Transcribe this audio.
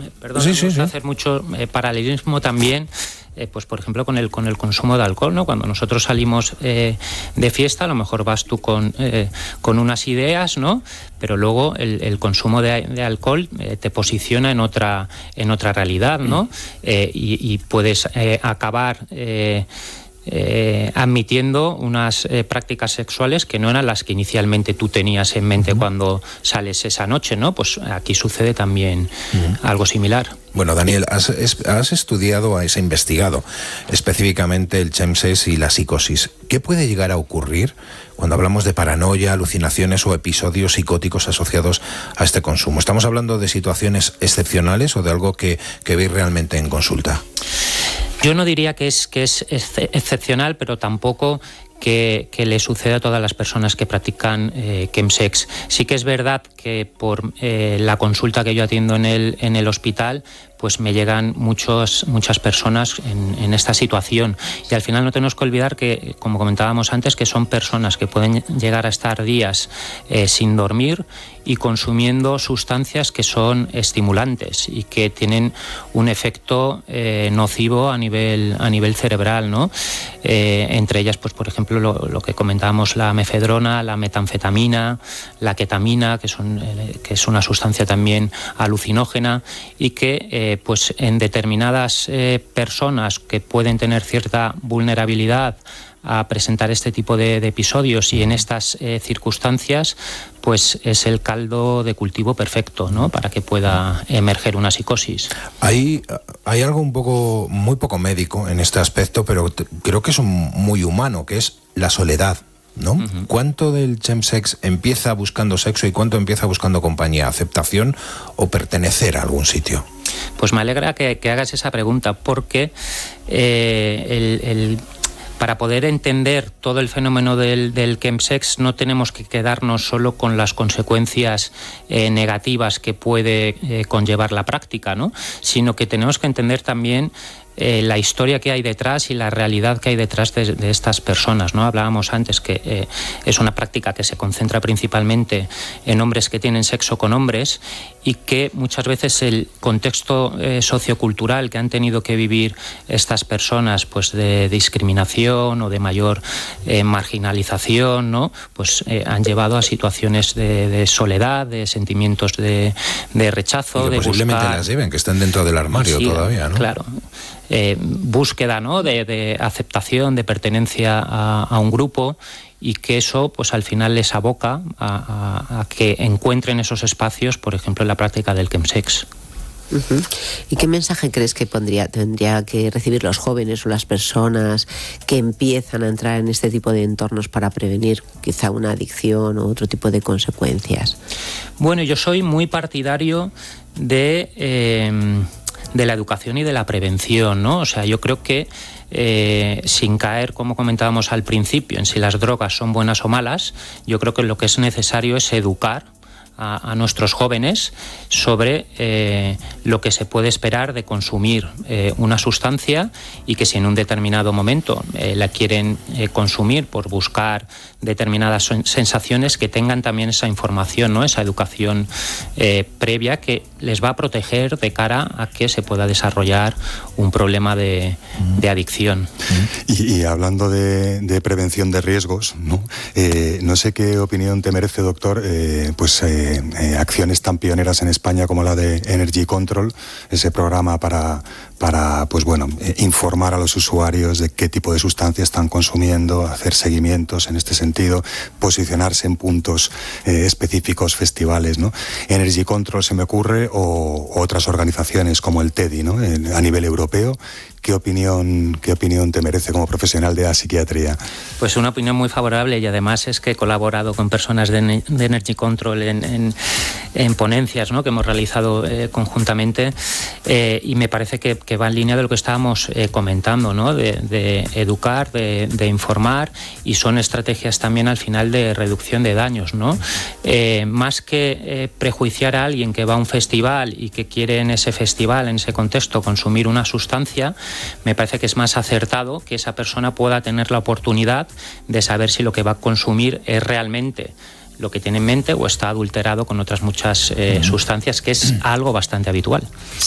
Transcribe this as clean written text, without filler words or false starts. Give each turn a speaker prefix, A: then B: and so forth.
A: perdón, hacer mucho paralelismo también, pues por ejemplo con el consumo de alcohol, ¿no? Cuando nosotros salimos de fiesta, a lo mejor vas tú con unas ideas, ¿no? Pero luego el consumo de alcohol te posiciona en otra realidad, ¿no? Y puedes acabar admitiendo unas prácticas sexuales que no eran las que inicialmente tú tenías en mente cuando sales esa noche, ¿no? Pues aquí sucede también algo similar.
B: Bueno, Daniel, has estudiado, has investigado específicamente el chemsex y la psicosis. ¿Qué puede llegar a ocurrir cuando hablamos de paranoia, alucinaciones o episodios psicóticos asociados a este consumo? ¿Estamos hablando de situaciones excepcionales o de algo que veis realmente en consulta?
A: Yo no diría que es excepcional, pero tampoco que le suceda a todas las personas que practican chemsex. Sí que es verdad que por la consulta que yo atiendo en el hospital, pues me llegan muchas personas en esta situación. Y al final no tenemos que olvidar que, como comentábamos antes, que son personas que pueden llegar a estar días sin dormir y consumiendo sustancias que son estimulantes y que tienen un efecto nocivo a nivel cerebral, ¿no? Entre ellas, pues por ejemplo, lo que comentábamos, la mefedrona, la metanfetamina, la ketamina, que es una sustancia también alucinógena y que pues en determinadas personas que pueden tener cierta vulnerabilidad a presentar este tipo de episodios y en estas circunstancias, pues es el caldo de cultivo perfecto, ¿no? Para que pueda emerger una psicosis.
B: Hay algo muy poco médico en este aspecto, pero creo que es muy humano, que es la soledad, ¿no? Uh-huh. ¿Cuánto del chemsex empieza buscando sexo y cuánto empieza buscando compañía, aceptación o pertenecer a algún sitio?
A: Pues me alegra que hagas esa pregunta, porque para poder entender todo el fenómeno del chemsex no tenemos que quedarnos solo con las consecuencias negativas que puede conllevar la práctica, ¿no? Sino que tenemos que entender también la historia que hay detrás y la realidad que hay detrás de estas personas, ¿no? Hablábamos antes que es una práctica que se concentra principalmente en hombres que tienen sexo con hombres y que muchas veces el contexto sociocultural que han tenido que vivir estas personas, pues de discriminación o de mayor marginalización, ¿no? Pues han llevado a situaciones de soledad, de sentimientos de rechazo,
B: y que posiblemente las lleven, que estén dentro del armario todavía, ¿no?
A: Claro. Búsqueda, ¿no? de aceptación, de pertenencia a un grupo, y que eso pues al final les aboca a que encuentren esos espacios, por ejemplo en la práctica del chemsex.
C: Uh-huh. ¿Y qué mensaje crees que tendría que recibir los jóvenes o las personas que empiezan a entrar en este tipo de entornos para prevenir quizá una adicción o otro tipo de consecuencias?
A: Bueno, yo soy muy partidario de la educación y de la prevención, ¿no? O sea, yo creo que sin caer, como comentábamos al principio, en si las drogas son buenas o malas, yo creo que lo que es necesario es educar a nuestros jóvenes sobre lo que se puede esperar de consumir una sustancia, y que si en un determinado momento la quieren consumir por buscar determinadas sensaciones, que tengan también esa información, ¿no? Esa educación previa que les va a proteger de cara a que se pueda desarrollar un problema de adicción.
D: Y hablando de prevención de riesgos, ¿no? No sé qué opinión te merece, doctor, acciones tan pioneras en España como la de Energy Control, ese programa para informar a los usuarios de qué tipo de sustancias están consumiendo, hacer seguimientos en este sentido, posicionarse en puntos específicos, festivales, ¿no? Energy Control se me ocurre, o otras organizaciones como el TEDI, ¿no? A nivel europeo. ¿Qué opinión te merece como profesional de la psiquiatría?
A: Pues una opinión muy favorable, y además es que he colaborado con personas de Energy Control en ponencias, ¿no? Que hemos realizado conjuntamente, y me parece que va en línea de lo que estábamos comentando, ¿no? De educar, de informar, y son estrategias también al final de reducción de daños, ¿no? Más que prejuiciar a alguien que va a un festival y que quiere en ese festival, en ese contexto, consumir una sustancia, me parece que es más acertado que esa persona pueda tener la oportunidad de saber si lo que va a consumir es realmente lo que tiene en mente o está adulterado con otras muchas sustancias, que es algo bastante habitual.